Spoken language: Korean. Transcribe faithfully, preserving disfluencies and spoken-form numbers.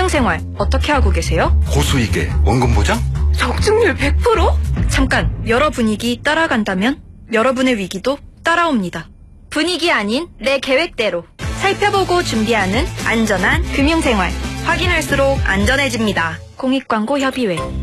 금융생활 어떻게 하고 계세요? 고수익에 원금 보장? 적중률 백 퍼센트? 잠깐, 여러 분위기 따라간다면 여러분의 위기도 따라옵니다. 분위기 아닌 내 계획대로 살펴보고 준비하는 안전한 금융생활. 확인할수록 안전해집니다. 공익광고협의회.